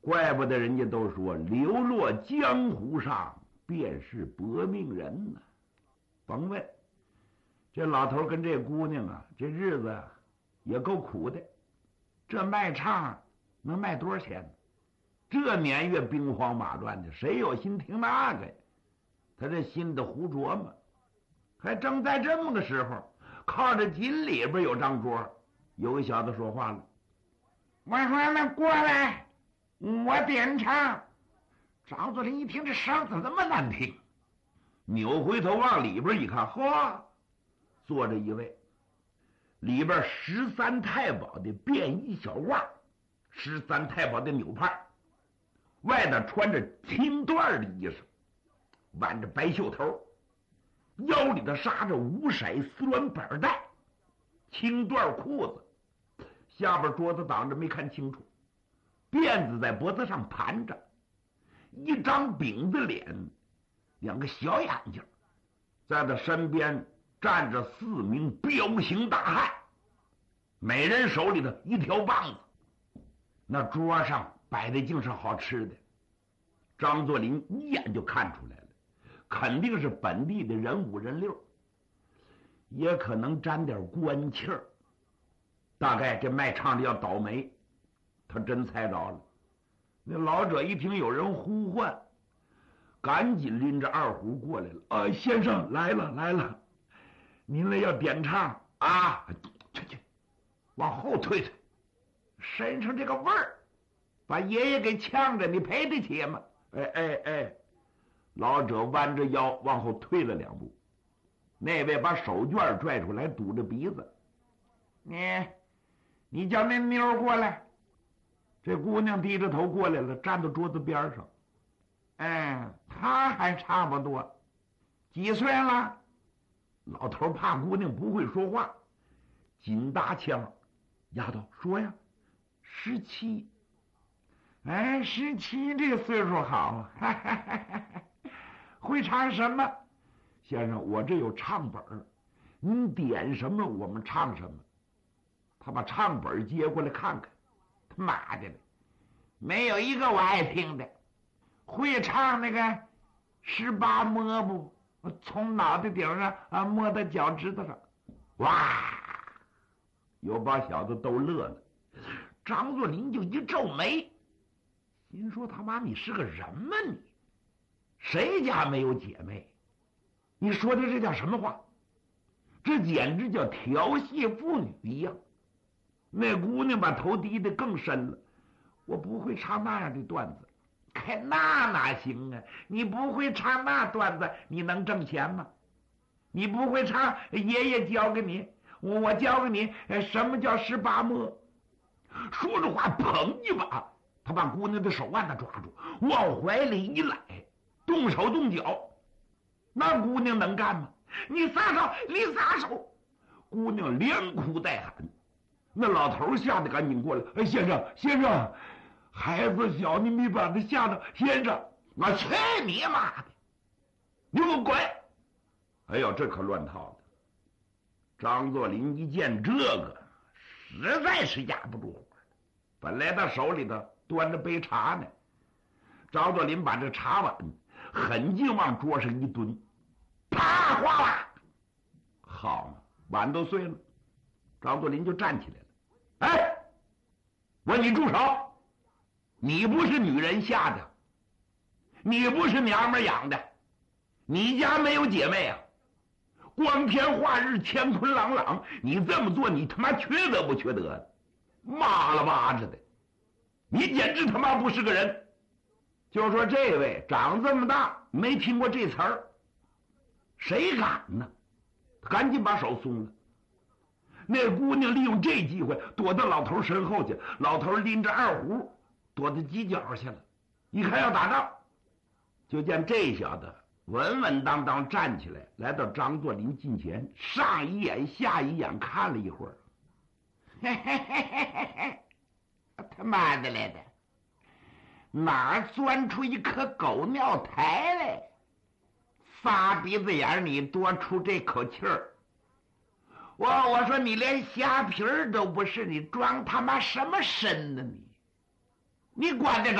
怪不得人家都说流落江湖上便是薄命人呢。甭问，这老头跟这姑娘啊，这日子啊也够苦的。这卖唱能卖多少钱呢？这年月兵荒马乱的，谁有心听那个呀？他这心的胡琢磨。还正在这么个时候，靠着井里边有张桌，有个小子说话了：“ 我说那过来，我点唱。”张作霖一听这声怎么那么难听， 扭回头往里边一看，嚯，坐着一位，里边13太保的便衣小褂，13太保的纽帕，外头穿着青缎的衣裳，挽着白袖头，腰里头扎着5色丝鸾板带，青缎裤子，下边桌子挡着没看清楚，辫子在脖子上盘着，一张饼子脸，2个小眼睛，在他身边站着4名彪形大汉，每人手里头一条棒子。那桌上摆的竟是好吃的，张作霖一眼就看出来了，肯定是本地的人5人6，也可能沾点官气儿。大概这卖唱的要倒霉，他真猜着了。那老者一听有人呼唤，赶紧拎着二胡过来了。先生来了来了，您那要点唱啊？去，往后退退，身上这个味儿，把爷爷给呛着，你赔得起吗？哎，老者弯着腰往后退了2步，那位把手绢拽出来堵着鼻子。你叫那妞过来。这姑娘低着头过来了，站到桌子边上。她还差不多，几岁了？老头怕姑娘不会说话，紧搭腔：“丫头说呀，17。17这个岁数好，会唱什么？先生，我这有唱本，您点什么我们唱什么。”他把唱本接过来看看，他妈的了，没有一个我爱听的。会唱那个18摸不？从脑袋顶上摸到脚趾头上，哇！有把小子都乐了。张作霖就一皱眉，心说他妈你是个人吗你？谁家没有姐妹？你说的这叫什么话？这简直叫调戏妇女一样。那姑娘把头低得更深了，我不会唱那样的段子。那哪行啊？你不会唱那段子，你能挣钱吗？你不会唱，爷爷教给你，我教给你，什么叫18摸？说着话，捧一把，他把姑娘的手腕子抓住，往怀里一揽，动手动脚。那姑娘能干吗？你撒手，你撒手！姑娘连哭带喊。那老头吓得赶紧过来，先生，孩子小，你没把他吓着。先生，我去你妈的！你给我滚！哎呦，这可乱套了。张作霖一见这个，实在是压不住火。本来他手里头端着杯茶呢，张作霖把这茶碗狠劲往桌上一蹲，啪哗啦，好嘛，碗都碎了。张作霖就站起来了。我问你住手！你不是女人下的，你不是娘们养的，你家没有姐妹啊？光天化日，乾坤朗朗，你这么做，你他妈缺德不缺德？妈了巴子的，你简直他妈不是个人！就说这位长这么大没听过这词儿，谁敢呢？赶紧把手松了。那姑娘利用这机会躲到老头身后去，老头拎着二胡躲到犄角去了，一看要打仗，就见这小子稳稳当当站起来，来到张作霖近前，上一眼下一眼看了一会儿，他妈的来的，哪儿钻出一颗狗尿苔来？仨鼻子眼你多出这口气儿！我说你连虾皮儿都不是，你装他妈什么身呢你？你管得着